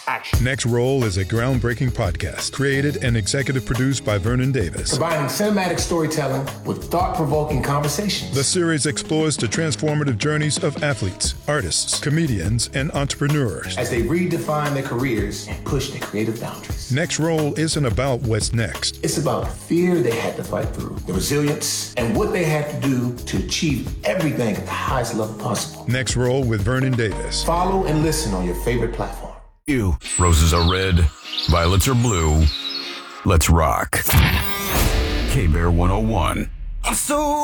action. Next Roll is a groundbreaking podcast created and executive produced by Vernon Davis. Combining cinematic storytelling with thought-provoking conversations. The series explores the transformative journeys of athletes, artists, comedians, and entrepreneurs as they redefine their careers and push their creative boundaries. Next Roll isn't about what's next. It's about the fear they had to fight through, the resilience, and what they had to do to achieve everything at the highest level possible. Next Roll with Vernon Davis. Follow and listen on your favorite platform. Roses are red, violets are blue. Let's rock. K-Bear 101.